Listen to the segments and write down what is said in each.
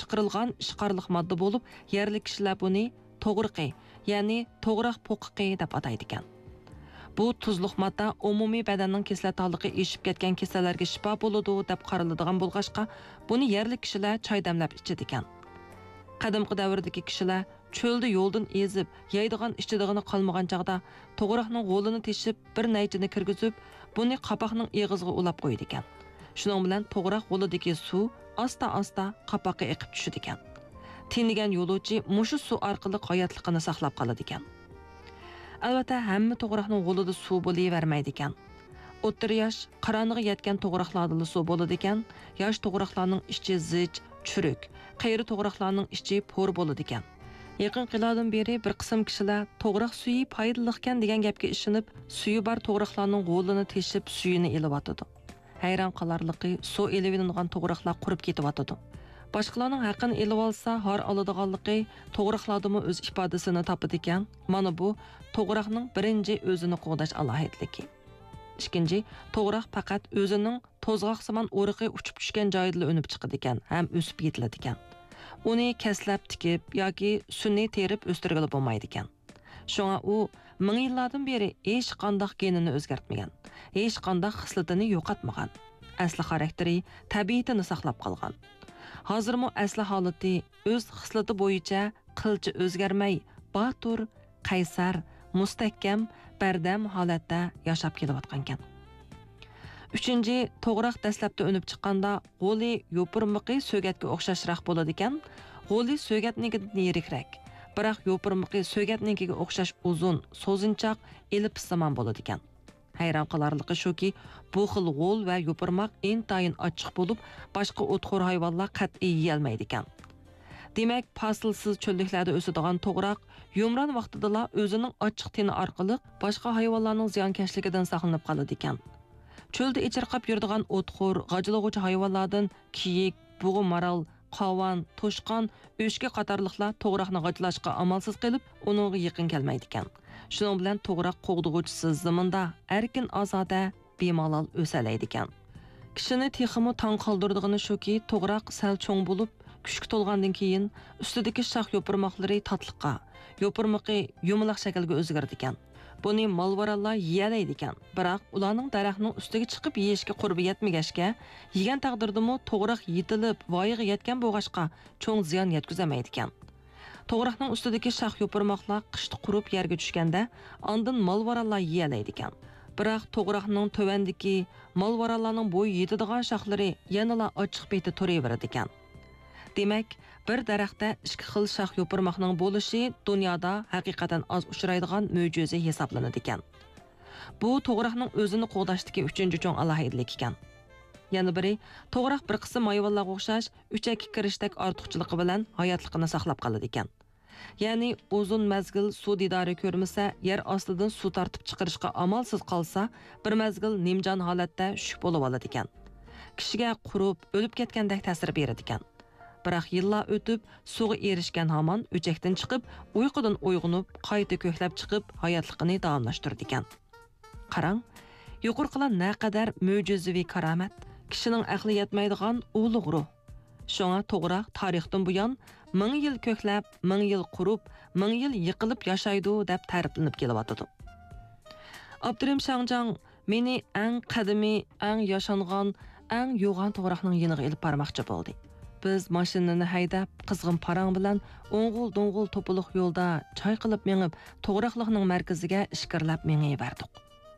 chiqarilgan ishqarliq modda bo'lib, yerlik kishilar buni to'g'riqi, ya'ni to'g'raq poqiqi deb ataydi ekan. Bu tuzluq modda umumiy badanning kislotaligi eshib ketgan kasallarga shifo bo'ladi deb qaraladigan bo'lg'ashqa, buni yerlik kishilar choy damlab ichadi ekan. Qadimgi davrdagi kishilar cho'lda yo'ldan ezib, yeydigan ichadigan qolmagan chaqda to'g'raqning g'o'lini teshib, bir naychini kirgizib, buni qapoqning eg'iziga ulab qo'ydi ekan. Shuning bilan to'g'raq g'o'lidagi suv asta-asta qapoqqa eqib tushadi ekan. Tinigan yo'lovchi mushu suv orqali hayotligini saqlab qoladi ekan. Albatta, hamma to'g'raqning g'o'lida suv bo'lavermaydi ekan. O'ttir yosh qaroniga yetgan to'g'raqlarda suv bo'ladi ekan. Yosh to'g'raqlarning ichi zich, churuk, qayri to'g'raqlarning ichi po'r bo'ladi ekan. Yaqin qiladan beri bir qism kishilar to'g'raq suyi foydali ekan degan gapga ishonib, suyi bor to'g'raqlarning g'o'lini teshib, suyini elib hayron qolarliqi suv elevingan to'g'raqlar qurib ketyotdi. Boshqalarning haqqini elib olsa, har oladiganligi to'g'raqlardimi o'z ifodasini topadi ekan. Mana bu to'g'raqning birinchi o'zini qo'g'dash alohidligi. Ikkinchi, to'g'raq faqat o'zining to'zg'oqsimon o'riqi uchib tushgan joyida o'nib chiqadi ekan, ham o'sib yetiladi ekan. Uni kaslab tikib yoki sun'iy terib o'stirgili bo'lmaydi ekan. Shunga u ming yillardan beri hech qanday genini o'zgartmagan, hech qanday xislatini yo'qotmagan. Asli xarakteri, tabiatini saqlab qolgan. Hozirmi asli holati o'z xislati bo'yicha qilcha o'zgarmay, batur, qaysar, mustahkam, bardam holatda yashab kelayotgan ekan. Uchinchi, to'g'raq dastlabda o'nib chiqqanda g'o'li yo'pirmiqi so'gatga o'xshashroq bo'ladi ekan. G'o'li so'gatnikidan yirikroq, biroq yo'pirmiqi so'gatnikiga o'xshash uzun, so'zinchoq, elipsimon bo'ladi ekan. Hayron qolarliqi shuki, bu xil g'o'l va yo'pirmoq intayin ochiq bo'lib, boshqa o'txo'r hayvonlar qat'iy yeyolmaydi ekan. Demak, faslsiz cho'lliklarda o'sadigan to'g'raq yumron vaqtida o'zining ochiq teni orqali boshqa hayvonlarning ziyonkashligidan saqlanib qoladi ekan. Cho'lda ichirqab yuradigan o'txo'r, g'ajilg'uvchi hayvonlardan kiyik, bug'u maral, qovan, to'shqon, o'shka qatorliqlar to'g'raqni g'ajlashga amalsiz qilib, uningga yaqin kelmaydi ekan. Shuning bilan to'g'raq qo'g'dug'uchisiz zamonda erkin ozoda bemalol o'salaydi ekan. Kishini texmi tong qoldirdigani shuki, to'g'raq sal cho'ng bo'lib, kuchga to'lgandan keyin ustidagi shox yo'pirmoqlari tatliqqa, yo'pirmoqi yumaloq shaklga o'zgardi ekan. Buni molvarallar yeyalaydi ekan. Biroq ularning daraxtning ustiga chiqib yeyishga qurbi yetmagashga, yegan taqdirdami to'g'raq yetilib, voyaga yetgan bo'lg'ashqa cho'ng ziyon yetkazamaydi ekan. To'g'raqning ustidagi shox yo'pirmoqlar qishda qurib yerga tushganda, ondan molvarallar yeyalaydi ekan. Biroq to'g'raqning tövandagi molvarallarning bo'yi yetadigan shoxlari yanala ochiq beti turaveradi ekan. Demak, bir daraxtda ikki xil shox yo'pirmoqning bo'lishi dunyoda haqiqatan oz uchraydigan mo'jiza hisoblanadi ekan. Bu to'g'raqning o'zini qo'g'dashdagi uchinchi cho'ng alohidlik ekan. Yana biri, to'g'raq bir qism hayvonlarga o'xshash uchaki kirishdek ortiqchiligi bilan hayotligini saqlab qoladi ekan. Ya'ni uzun mazgil suv didori ko'rmasa, yer ostidan suv tortib chiqarishga amalsiz qolsa, bir mazgil nimjon holatda shuk bo'lib oladi ekan. Kishiga qurib, o'lib ketgandek ta'sir beradi ekan. Biroq yillar o'tib, suvga erishgan hamon o'chakdan chiqib, uyqudan uyg'onib, qayta ko'klab chiqib, hayotligini davomlashtirdi ekan. Qarang, yuqorqilar naqadar mo'jizaviy karomat, kishining aqli yetmaydigan ulug' ruh. Shunga to'g'raq tarixdan buyon 1000 yil ko'klab, 1000 yil qurib, 1000 yil yiqilib yashaydi deb ta'riflanib kelyapti. Abdurim Shangjan meni eng qadimiy, eng yashangan, eng yo'g'on to'g'raqning yeniga ilib bormoqchi bo'ldi. Biz mashinani haydab, qizg'in parang bilan o'ng'ul-do'ng'ul to'piliq yo'lda choy qilib mengib, to'g'raqliqning markaziga ishqirlab mengayverdik.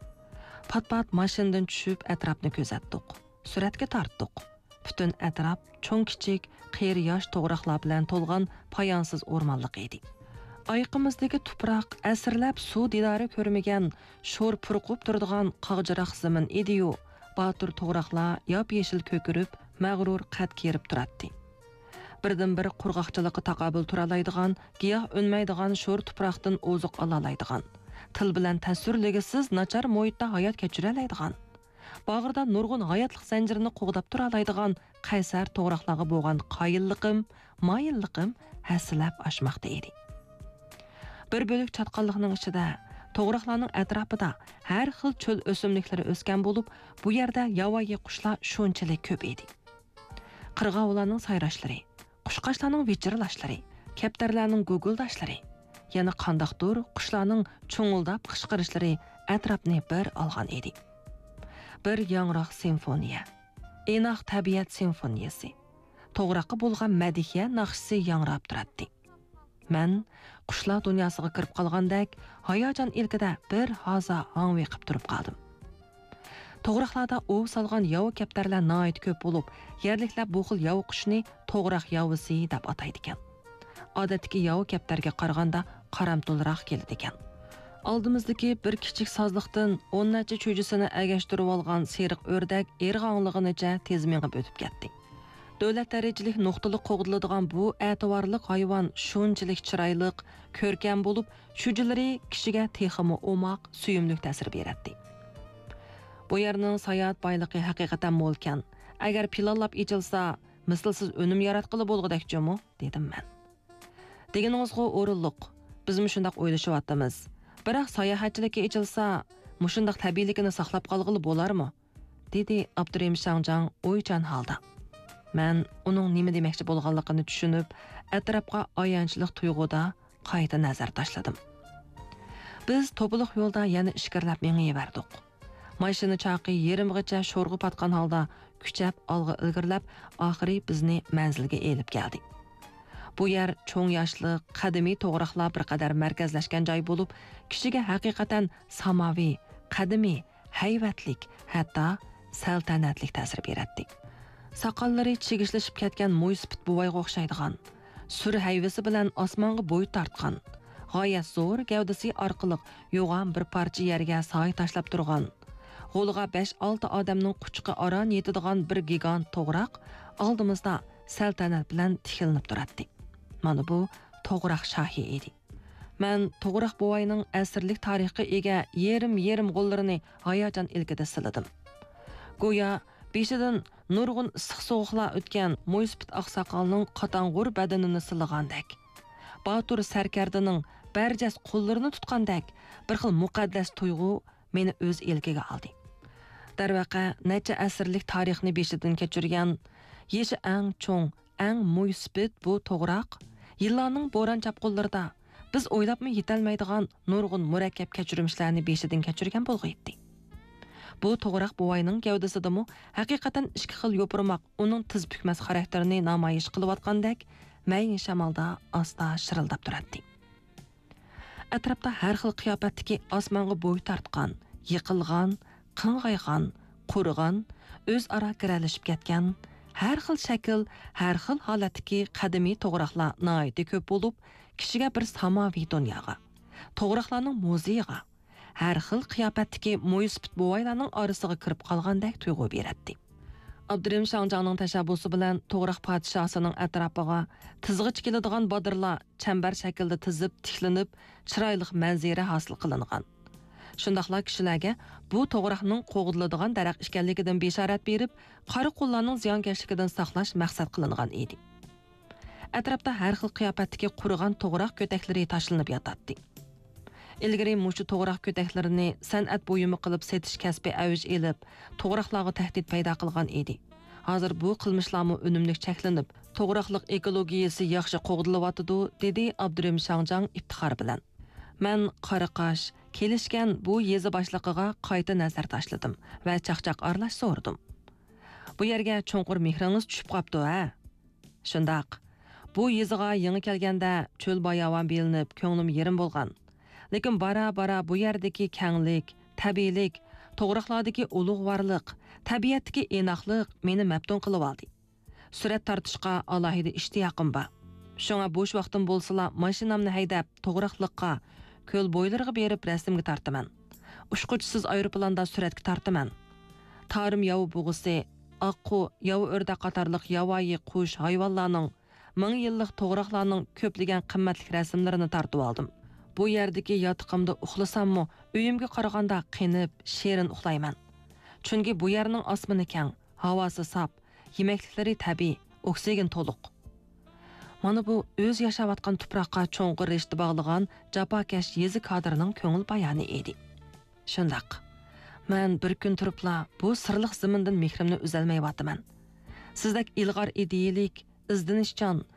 Pat-pat mashindan tushib atrofni kuzatdik. Suratga tortdik. Butun atrof cho'ng-kichik, qiyri-yosh to'g'raqlar bilan to'lgan poyonsiz o'rmonliq edi. Oyiqimizdagi tuproq asrlab suv didori ko'rmagan, sho'r purqib turadigan qog'jiroq zamin edi-yu, batur to'g'raqlar yop-yeshil ko'kirib, mag'rur qad kerib turadi. Birdan-bir qurg'oqchilikqa taqobil turalaydigan, giyoh o'nmaydigan sho'r tuproqdan oziq olalaydigan, til bilan tasvirligisiz nachar muhitda hayot kechiralaydigan, bag'rida nurg'un hayotlik zanjirini qo'g'dab turalaydigan qaysar to'g'raqlarga bo'lgan qoyilliqim, moyilliqim hasilab oshmoqda edi. Bir bo'lak chatqonlikning ichida, to'g'raqlarning atrofida har xil cho'l o'simliklari o'sgan bo'lib, bu yerda yovvoyi qushlar shunchalik ko'p edi. Qirg'ovlarning sayrashlari, Qushqashlarning vichirlashlari, kaptarlarning guguldashlari, yana qandaqdir qushlarning cho'ng'ildab qishqirishlari atrofni bir olgan edi. Bir yangroq simfoniya, enoq tabiat simfoniyasi, to'g'raqi bo'lgan madihiya naqshisi yangrab turadi. Men qushlar dunyosiga kirib qolgandek, hayajon ilkida bir haza hangviqib turib qoldim. To'g'raqlarda ov solgan yovu kaptarlar noit ko'p bo'lib, yerliklar bu xil yovu qushni to'g'raq yovisi deb ataydi ekan. Odatdagi yovu kaptarga qaraganda qaramto'lroq keladi ekan. Oldimizdagi bir kichik sozliqdan 10 necha cho'jisini agashtirib olgan seriq o'rdak erg'onlig'icha tez mengib o'tib ketdi. Davlat darajalik nuqtali qo'g'diladigan bu e'tiborli hayvon shunchalik chiroyli, ko'rkam bo'lib, shujilari kishiga texmi o'moq, suyumli ta'sir beradi. Bu yerning sayohat boyligi haqiqatan mo'lkan. Agar planlab ichilsa, mislsiz unum yaratqili bo'lg'udakchimi, dedim men. Deganingizga o'rinliq. Biz shundoq o'ylashyapmiz. Biroq sayohatchilikka ichilsa, mushundaq tabiiyligini saqlab qolg'ili bo'larmi? dedi Abdurim Shangjan o'ychan holda. Men uning nima demoqchi bo'lganligini tushunib, atrofga ayanchlik tuyg'uda qayta nazar tashladim. Biz to'pliq yo'lda yana ishkirlab mengayverdik. Mashina chaqi yerimgacha sho'rg'ib atgan holda kuchab olg'a ilgirlab, oxiri bizni manzilga elib keldi. Bu yer cho'ng yoshli, qadimiy to'g'raqlar bir qadar markazlashgan joy bo'lib, kishiga haqiqatan samoviy, qadimiy, hayvatlik, hatto saltanatlik ta'sir beradi. Soqollari chigishlashib ketgan mo'ysipit buvayga o'xshaydigan, sur hayvasi bilan osmonga bo'y tortgan, g'oyat zo'r gavdasi orqali yo'g'on bir parcha yerga soy tashlab turgan, qo'liga 5-6 odamning quchqi aron yetadigan bir gigant to'g'raq oldimizda saltanat bilan tikilinib turadi. Mana bu to'g'raq shohi edi. Men to'g'raq buvayning asrlik tarixga ega yerim qo'llarini hayajon ilkida siladim. Go'yo beshidan nurg'un issiq sovuqlar o'tgan mo'ysipit oqsoqolning qotang'ur badanini silagandek, Batur sarkardining barjas qo'llarini tutgandek bir xil muqaddas tuyg'u meni o'z elkiga oldi. Darvaqa necha asrlik tarixni beshidan kechirgan, yeshi eng cho'ng, eng mo'ysipit bu to'g'raq yillarning bo'ron chapqullarida biz o'ylabmi yetolmaydigan nurg'un murakkab kechirishlarni beshidan kechirgan bo'lg'aydi. Bu to'g'raq buvayning gavdasidami haqiqatan ikki xil yo'pirmoq uning tiz bukmas xarakterini namoyish qilayotgandek mayin shamolda asta shirildab turadi. Atrofda har xil qiyofatdagi osmonga bo'y tortgan, yiqilgan, qing'aygan, qurigan, o'zaro kiralashib ketgan, har xil shakl, har xil holatdagi qadimiy to'g'raqlar noyati ko'p bo'lib, kishiga bir samoviy dunyoga, to'g'raqlarning muzeyiga, har xil qiyofatdagi mo'ysipit buvaylarning orasiga kirib qolgandek tuyg'u beradi. Abdurim Shangjanning tashabbusi bilan to'g'raq podshosining atrofiga tizg'ich keladigan bodirlar chambar shaklda tizib, tiklanib, chiroyli manzara hosil qilingan. Shundaqla kishilarga bu to'g'raqning qo'g'diladigan daraxt ekanligidan bishorat berib, qari qullarning ziyonkashligidan saqlash maqsad qilingan edi. Atrofda har xil qiyofatdagi qurigan to'g'raq ko'taklari tashlanib yotadi. Ilgari mushu to'g'raq ko'taklarini san'at buyumi qilib setish kasbi avj elib, to'g'raqlarga tahdid paydo qilgan edi. Hozir bu qilmishlarmi unumlik cheklanib, to'g'raqliq ekologiyasi yaxshi qo'g'dilyotidi, dedi Abdurim Shangjan iftixor bilan. Men qaraqash, kelishgan bu yezi boshliqiga qayta nazar tashladim va chaqchaq aralash so'rdim. Bu yerga cho'nqur mehringiz tushib qopti, ha? Shundaq. Bu yeziga yangi kelganda cho'l bayovon bilinib, ko'nglim yerim bo'lgan. Lekin bara bu yerdagi kenglik, tabiiylik, to'g'raqlardagi ulug'vorlik, tabiatdagi enoqlik meni maftun qilib oldi. Surat tortishga alohida ishtiyoqim bor. Shunga bo'sh vaqtim bo'lsa, mashinamni haydab to'g'raqliqqa, ko'l bo'ylariga berib rasmga tortaman. Ushquchsiz aeroplanda suratga tortaman. Tarim yovi bug'isi, oqqu, yovi o'rdak qatorliq yovvoyi qush hayvonlarning 1000 yillik to'g'raqlarning ko'pligan qimmatli rasmlarini tortib oldim. Bu yerdagi yotiqimda uxlasammi, uyimga qaraganda qinib, sherin uxlayman. Chunki bu yerning osmoni keng, havosi sop, yemekliklari tabiiy, oksigen to'liq. Mana bu o'z yashayotgan tuproqqa cho'nqur rishta bog'lagan jafokash yezi kadrining ko'ngil bayoni edi. Shundaq. Men bir kun turibla bu sirliq zamindan mehrimni uzalmayapman. Sizdek ilg'or ideyalik, izdanishchan,